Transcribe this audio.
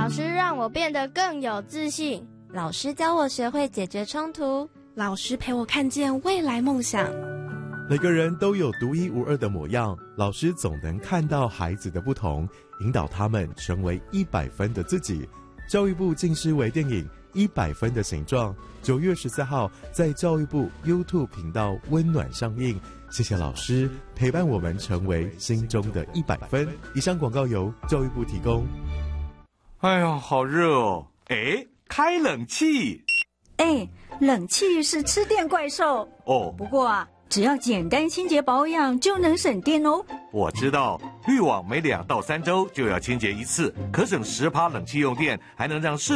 老师让我变得更有自信， 老师教我学会解决冲突， 老师陪我看见未来梦想。 每个人都有独一无二的模样，老师总能看到孩子的不同，引导他们成为100分的自己。教育部近视微电影100分的形状，9月14号在教育部 YouTube 频道温暖上映。谢谢老师陪伴我们成为心中的100分。以上广告由教育部提供。 哎呀，好热哦！哎，开冷气。 哎，冷气是吃电怪兽哦。 不过啊，只要简单清洁保养就能省电哦。 我知道，滤网每2到3周就要清洁一次，可省10%冷气用电，还能让